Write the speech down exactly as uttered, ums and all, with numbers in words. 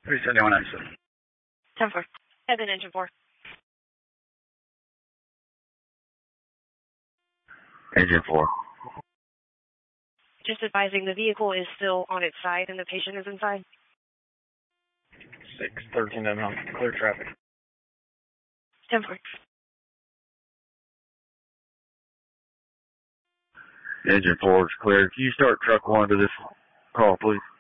three seventy-one exit. ten four. Head in engine four. Engine four. Just advising the vehicle is still on its side and the patient is inside. six thirteen and on. Clear traffic. ten four. Engine four is clear. Can you start truck one to this call, please?